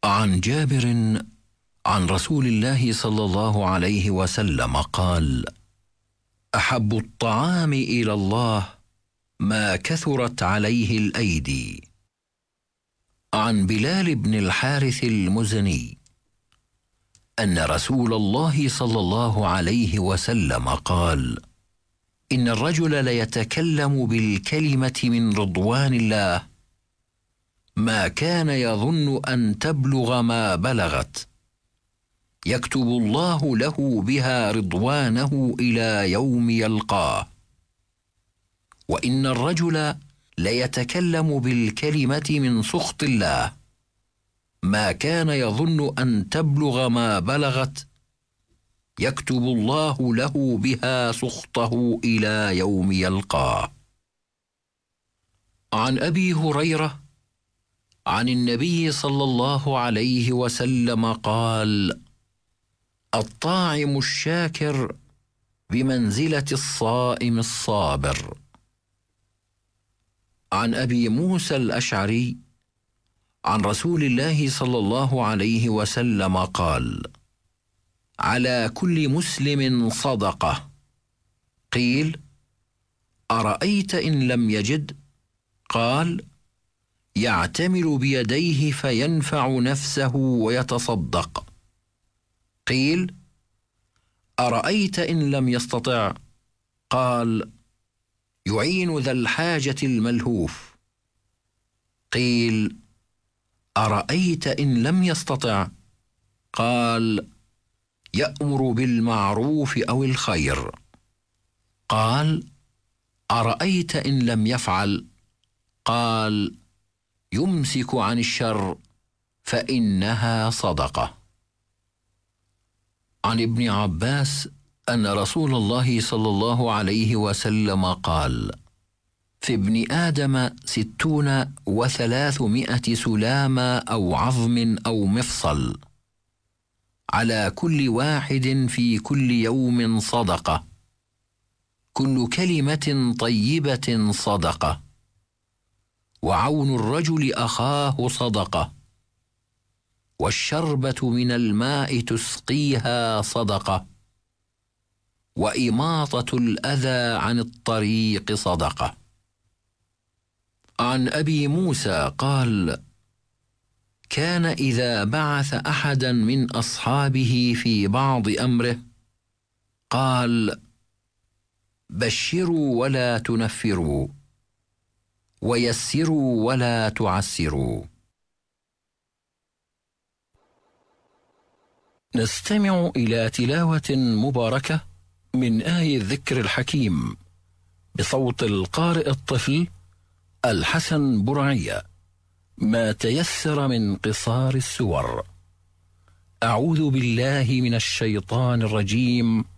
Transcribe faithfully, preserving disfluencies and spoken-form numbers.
عن جابر عن رسول الله صلى الله عليه وسلم قال: أحب الطعام إلى الله ما كثرت عليه الأيدي. عن بلال بن الحارث المزني أن رسول الله صلى الله عليه وسلم قال: إن الرجل ليتكلم بالكلمة من رضوان الله ما كان يظن أن تبلغ ما بلغت، يكتب الله له بها رضوانه إلى يوم يلقاه. وإن الرجل ليتكلم بالكلمة من سخط الله ما كان يظن أن تبلغ ما بلغت، يكتب الله له بها سخطه إلى يوم يلقاه. عن أبي هريرة عن النبي صلى الله عليه وسلم قال: الطاعم الشاكر بمنزلة الصائم الصابر. عن أبي موسى الأشعري عن رسول الله صلى الله عليه وسلم قال: على كل مسلم صدقة. قيل: أرأيت إن لم يجد؟ قال: يعتمر بيديه فينفع نفسه ويتصدق. قيل: أرأيت إن لم يستطع؟ قال: يعين ذا الحاجة الملهوف. قيل: أرأيت إن لم يستطع؟ قال: يأمر بالمعروف أو الخير. قال: أرأيت إن لم يفعل؟ قال: يمسك عن الشر فإنها صدقة. عن ابن عباس أن رسول الله صلى الله عليه وسلم قال: في ابن آدم ستون وثلاثمائة سلامة أو عظم أو مفصل، على كل واحد في كل يوم صدقة، كل كلمة طيبة صدقة، وعون الرجل أخاه صدقة، والشربة من الماء تسقيها صدقة، وإماطة الأذى عن الطريق صدقة. عن أبي موسى قال: كان إذا بعث أحدا من أصحابه في بعض أمره قال: بشروا ولا تنفروا، ويسروا ولا تعسروا. نستمع إلى تلاوة مباركة من آي الذكر الحكيم بصوت القارئ الطفل الحسن برعية، ما تيسر من قصار السور. أعوذ بالله من الشيطان الرجيم.